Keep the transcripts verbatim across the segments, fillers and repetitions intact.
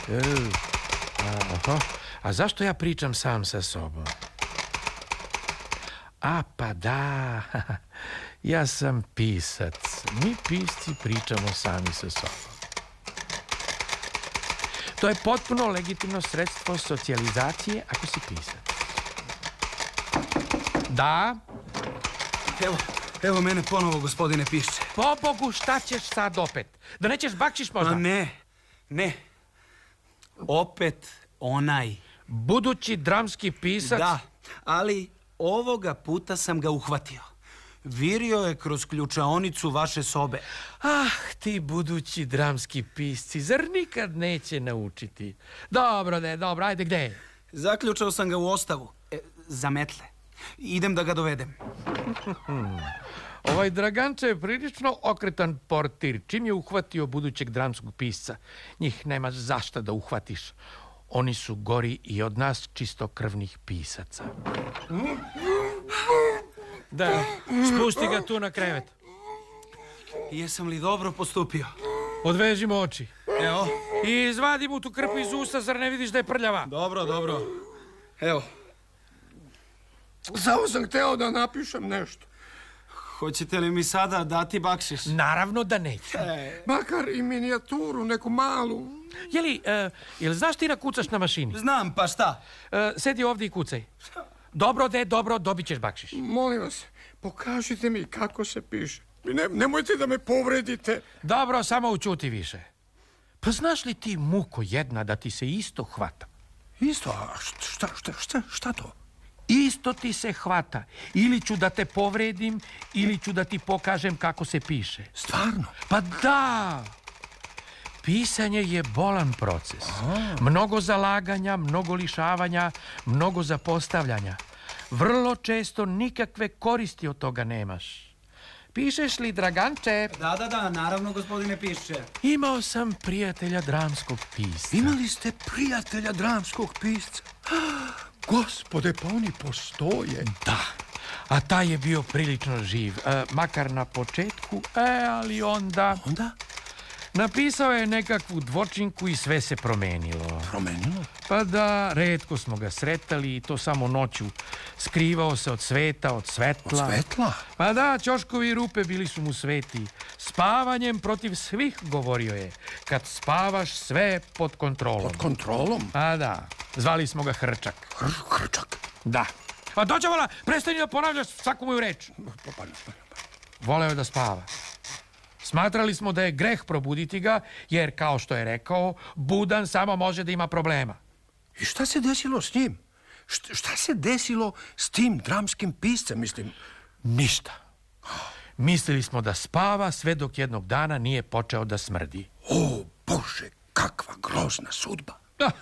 Aha. A zašto ja pričam sam sa sobom? A pa da, ja sam pisac. Mi pisci pričamo sami sa sobom. To je potpuno legitimno sredstvo socijalizacije ako si pisac. Da? Evo, evo mene ponovo, gospodine Pišče. Pobogu, šta ćeš sad opet? Da nećeš bakšiš možda? A ne, ne. Opet onaj. Budući dramski pisac? Da, ali ovoga puta sam ga uhvatio. Virio je kroz ključaonicu vaše sobe. Ah, ti budući dramski pisci, zar nikad neće naučiti? Dobro, ne, dobro, ajde, gde je? Zaključao sam ga u ostavu, e, za metle. Idem da ga dovedem. Ovaj Draganče je prilično okretan portir. Čim je uhvatio budućeg dramskog pisca, njih nemaš zašta da uhvatiš. Oni su gori i od nas čistokrvnih pisaca. Da, spusti ga tu na krevet. Jesam li dobro postupio? Odvežimo oči. Evo. I izvadi mu tu krpu iz usta, zar ne vidiš da je prljava? Dobro, dobro. Evo. Samo sam hteo da napišem nešto. Hoćete li mi sada dati bakšiš? Naravno da neću. E. Makar i minijaturu, neku malu. Jeli, uh, jel znaš ti da kucaš na mašini? Znam, pa šta? Uh, sedi ovdje i kucaj. Dobro, de, dobro, dobit ćeš bakšiš. Molim vas, pokažite mi kako se piše. Ne, nemojte da me povredite. Dobro, samo učuti više. Pa znaš li ti, muko jedna, da ti se isto hvata? Isto, a šta, šta, šta, šta to? Isto ti se hvata. Ili ću da te povredim, ili ću da ti pokažem kako se piše. Stvarno? Pa da! Pisanje je bolan proces. Aha. Mnogo zalaganja, mnogo lišavanja, mnogo zapostavljanja. Vrlo često nikakve koristi od toga nemaš. Pišeš li, Draganče? Da, da, da, naravno, gospodine Pišče. Imao sam prijatelja dramskog pisca. Imali ste prijatelja dramskog pisca? Gospode, pa oni postoje. Da, a taj je bio prilično živ, e, makar na početku, e, ali onda... Onda? Napisao je nekakvu dvočinku i sve se promenilo. Promenilo? Pa da, retko smo ga sretali i to samo noću. Skrivao se od sveta, od svetla. Od svetla? Pa da, ćoškovi i rupe bili su mu sveti. Spavanjem protiv svih, govorio je. Kad spavaš, sve pod kontrolom. Pod kontrolom? A da, zvali smo ga Hrčak. Hr, hrčak? Da. A dođe vola, prestani da ponavljaš svaku moju reč. Pa, pa, pa. Voleo je da spava. Smatrali smo da je greh probuditi ga, jer, kao što je rekao, budan samo može da ima problema. I šta se desilo s njim? Šta, šta se desilo s tim dramskim piscem, mislim? Ništa. Mislili smo da spava sve dok jednog dana nije počeo da smrdi. O, Bože, kakva grozna sudba.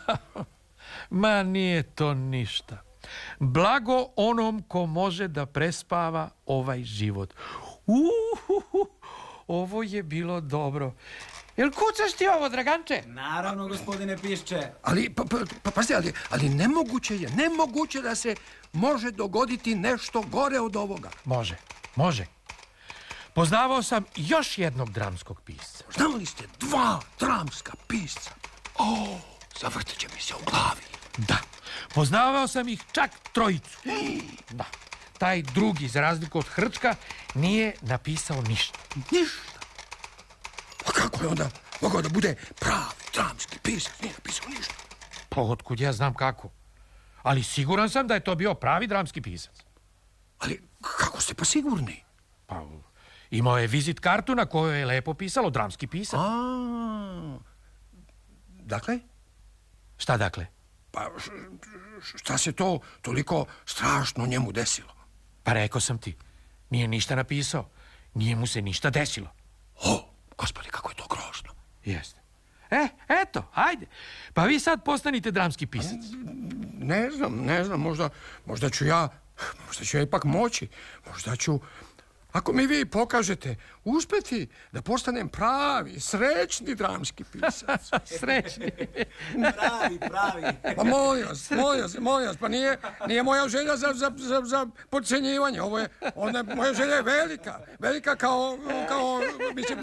Ma nije to ništa. Blago onom ko može da prespava ovaj život. Uhuhu. Ovo je bilo dobro. Jel kucaš ti ovo, Draganče? Naravno, gospodine Pišče. Ali, pa, pa, pa pazite, ali, ali nemoguće je, nemoguće da se može dogoditi nešto gore od ovoga. Može, može. Poznavao sam još jednog dramskog pisca. Znali ste dva dramska pisca? O, zavrtit će mi se u glavi. Da, poznavao sam ih čak trojicu. Da, taj drugi, za razliku od Hrčka, nije napisao ništa. Ništa? A kako je onda mogao da bude pravi dramski pisac? Nije napisao ništa. Pa otkud ja znam kako. Ali siguran sam da je to bio pravi dramski pisac. Ali kako ste pa sigurni? Pa imao je vizit kartu na kojoj je lepo pisalo dramski pisac. A, dakle? Šta dakle? Pa šta se to toliko strašno njemu desilo? Pa rekao sam ti, nije ništa napisao. Nije mu se ništa desilo. O, gospodи, kako je to grozno. Jeste. E, eto, hajde. Pa vi sad postanite dramski pisac. Ne znam, ne znam, možda, možda ću ja, možda ću ja ipak moći. Možda ću, ako mi vi pokažete, uspeti da postanem pravi, srećni dramski pisac. Srećni. Pravi, pravi. Pa molim vas, molim vas, molim vas, pa nije, nije moja želja za, za, za, za podcenjivanje. Ovo je, ona, moja želja je velika, velika kao, kao, mislim,